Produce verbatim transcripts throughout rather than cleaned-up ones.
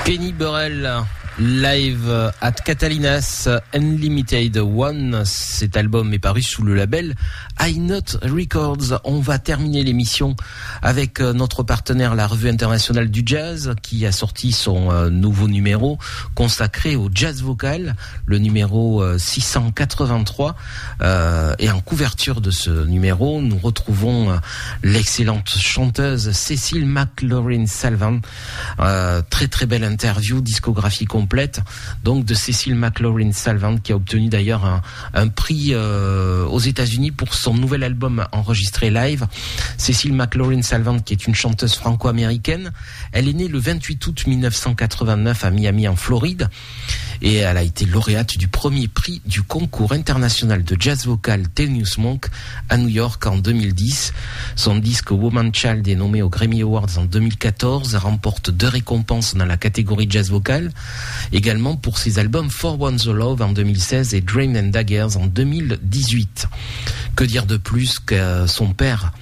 Kenny Burrell, live at Catalinas Unlimited One. Cet album est paru sous le label High Note Records. On va terminer l'émission avec notre partenaire, la Revue Internationale du Jazz, qui a sorti son nouveau numéro consacré au jazz vocal, le numéro six cent quatre-vingt-trois. Euh, et en couverture de ce numéro, nous retrouvons l'excellente chanteuse Cécile McLaurin-Salvant. Euh, très très belle interview, discographie complète donc de Cécile McLaurin-Salvant, qui a obtenu d'ailleurs un, un prix euh, aux États-Unis pour son nouvel album enregistré live. Cécile McLaurin-Salvant, qui est une chanteuse franco-américaine, elle est née le vingt-huit août mille neuf cent quatre-vingt-neuf à Miami en Floride, et elle a été lauréate du premier prix du concours international de jazz vocal Thelonious Monk à New York en deux mille dix. Son disque Woman Child est nommé aux Grammy Awards en deux mille quatorze, remporte deux récompenses dans la catégorie jazz vocal, également pour ses albums For One the Love en deux mille seize et Dream and Daggers en deux mille dix-huit. Que dire de plus que son père,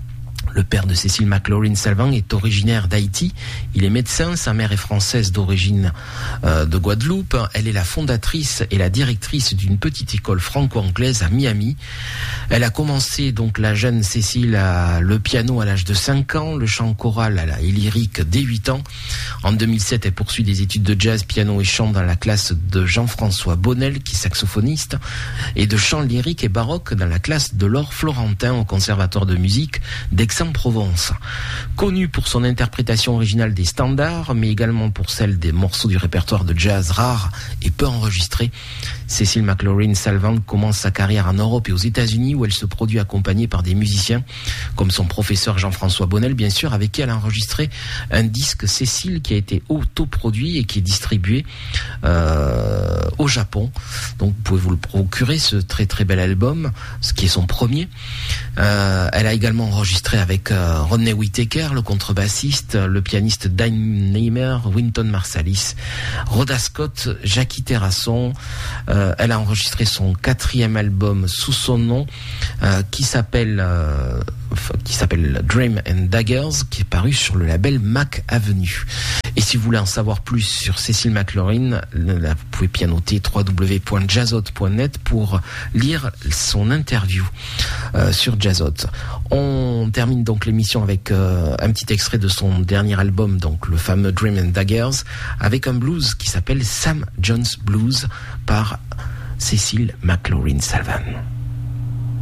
le père de Cécile McLaurin-Salvant, est originaire d'Haïti. Il est médecin, sa mère est française d'origine euh, de Guadeloupe. Elle est la fondatrice et la directrice d'une petite école franco-anglaise à Miami. Elle a commencé, donc la jeune Cécile, à, le piano à l'âge de cinq ans, le chant choral à la, et lyrique dès huit ans. En deux mille sept, elle poursuit des études de jazz, piano et chant dans la classe de Jean-François Bonnel, qui est saxophoniste, et de chant lyrique et baroque dans la classe de Laure Florentin au Conservatoire de musique d'Aix-en-Provence. Connue pour son interprétation originale des standards, mais également pour celle des morceaux du répertoire de jazz rares et peu enregistrés, Cécile McLaurin-Salvant commence sa carrière en Europe et aux États-Unis, où elle se produit accompagnée par des musiciens comme son professeur Jean-François Bonnel, bien sûr, avec qui elle a enregistré un disque Cécile qui a été autoproduit et qui est distribué euh, au Japon. Donc vous pouvez vous le procurer, ce très très bel album, ce qui est son premier. Euh, elle a également enregistré avec euh, Rodney Whittaker, le contrebassiste, le pianiste Dan Neimer, Wynton Marsalis, Rhoda Scott, Jackie Terrasson. Euh, elle a enregistré son quatrième album sous son nom, euh, qui s'appelle euh, qui s'appelle Dream and Daggers, qui est paru sur le label Mac Avenue. Et si vous voulez en savoir plus sur Cécile McLaurin, là, vous pouvez pianoter w w w point jazzot point net pour lire son interview euh, sur Jazzot. On termine donc l'émission avec euh, un petit extrait de son dernier album, donc le fameux Dream and Daggers, avec un blues qui s'appelle Sam Jones Blues par Cécile McLaurin-Salvant.